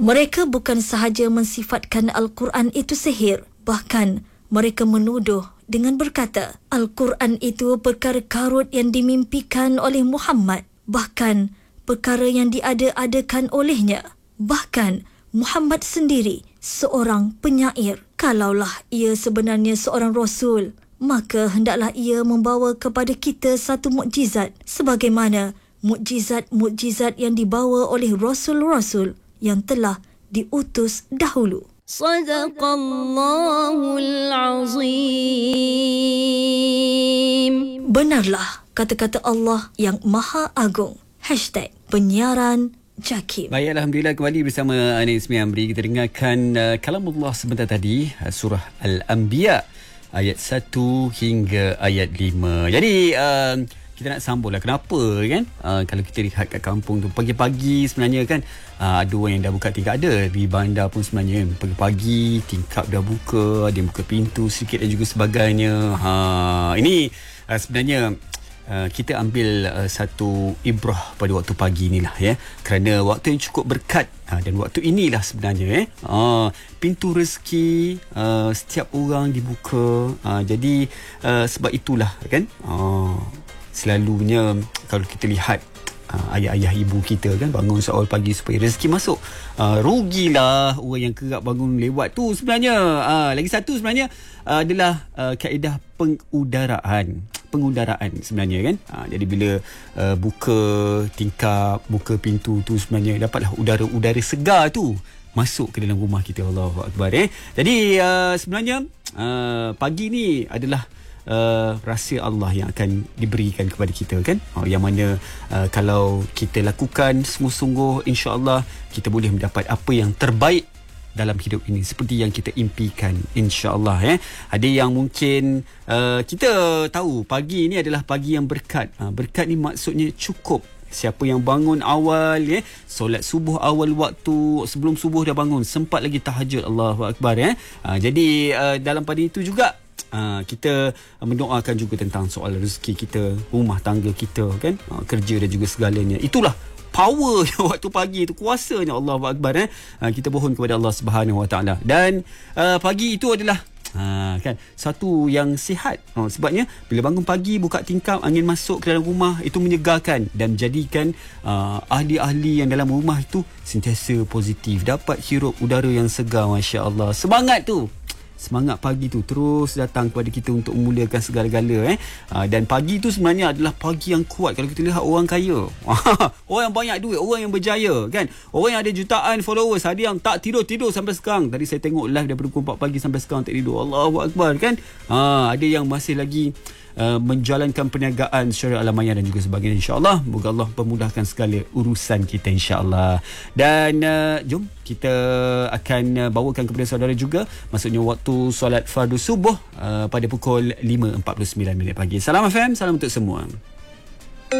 Mereka bukan sahaja mensifatkan Al-Quran itu sihir, bahkan mereka menuduh dengan berkata, Al-Quran itu perkara karut yang dimimpikan oleh Muhammad, bahkan perkara yang diada-adakan olehnya. Bahkan Muhammad sendiri seorang penyair. Kalaulah ia sebenarnya seorang rasul, maka hendaklah ia membawa kepada kita satu mukjizat sebagaimana mukjizat-mukjizat yang dibawa oleh rasul-rasul yang telah diutus dahulu. Sadaqallahul Azim. Benarlah kata-kata Allah yang Maha Agung. #penyiaran Jakim. Baik, Alhamdulillah kembali bersama Anis Miamri. Kita dengarkan kalamullah sebentar tadi, surah Al-Anbiya ayat 1 hingga ayat 5. Jadi kita nak sambung lah kenapa kan kalau kita lihat kat kampung tu pagi-pagi sebenarnya kan ada orang yang dah buka tingkap, ada di bandar pun sebenarnya pagi-pagi tingkap dah buka, ada yang buka pintu sedikit dan juga sebagainya. Ini sebenarnya kita ambil satu ibrah pada waktu pagi inilah ya, kerana waktu yang cukup berkat dan waktu inilah sebenarnya pintu rezeki setiap orang dibuka. Jadi sebab itulah kan selalunya kalau kita lihat ayah-ayah ibu kita kan bangun seawal pagi supaya rezeki masuk. Rugilah orang yang kerap bangun lewat tu sebenarnya. Lagi satu sebenarnya adalah kaedah pengudaraan sebenarnya kan. Jadi bila buka tingkap, buka pintu tu sebenarnya dapatlah udara segar tu masuk ke dalam rumah kita. Allahu Akbar. Jadi sebenarnya pagi ni adalah rahsia Allah yang akan diberikan kepada kita kan, yang mana kalau kita lakukan sungguh-sungguh, insya-Allah kita boleh mendapat apa yang terbaik dalam hidup ini seperti yang kita impikan, insya-Allah. Ada yang mungkin kita tahu pagi ini adalah pagi yang berkat. Berkat ni maksudnya cukup. Siapa yang bangun awal solat subuh awal waktu, sebelum subuh dah bangun, sempat lagi tahajud, Allahu Akbar. Jadi dalam pada itu juga kita mendoakan juga tentang soal rezeki kita, rumah tangga kita kan, kerja dan juga segalanya. Itulah power waktu pagi itu, kuasanya Allahu Akbar. Kita mohon kepada Allah Subhanahu Wa Taala. Dan pagi itu adalah kan satu yang sihat. Sebabnya bila bangun pagi, buka tingkap, angin masuk ke dalam rumah, itu menyegarkan dan menjadikan ahli-ahli yang dalam rumah itu sentiasa positif, dapat hirup udara yang segar. Masya-Allah. Semangat pagi tu terus datang kepada kita untuk memulakan segala-gala. Dan pagi tu sebenarnya adalah pagi yang kuat kalau kita lihat orang kaya. Orang yang banyak duit, orang yang berjaya kan. Orang yang ada jutaan followers, ada yang tak tidur sampai sekarang. Tadi saya tengok live daripada pukul 4 pagi sampai sekarang tak tidur. Allahu Akbar kan. Ada yang masih lagi menjalankan perniagaan secara alam maya dan juga sebagainya, insya-Allah. Moga Allah memudahkan segala urusan kita, insya-Allah. Dan jom kita akan bawakan kepada saudara juga maksudnya waktu solat fardu subuh pada pukul 5.49 pagi. Salam FM, salam untuk semua.